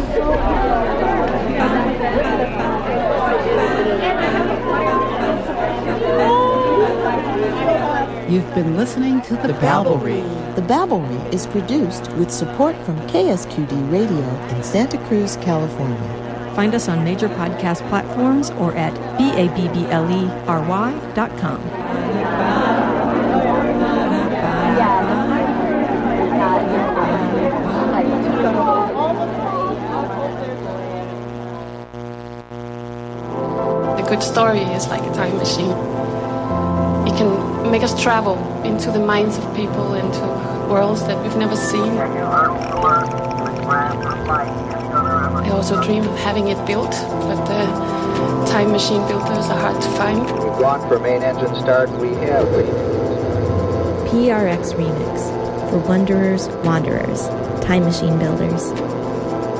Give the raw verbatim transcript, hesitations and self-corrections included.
You've been listening to The, the Babblery. The Babblery is produced with support from K S Q D Radio in Santa Cruz, California. Find us on major podcast platforms or at B A B B L E R Y dot com. A good story is like a time machine. It can make us travel into the minds of people, into worlds that we've never seen. I also dream of having it built, but the time machine builders are hard to find. We've gone for main engine start, we have reached. P R X Remix for Wanderers, Wanderers, Time Machine Builders.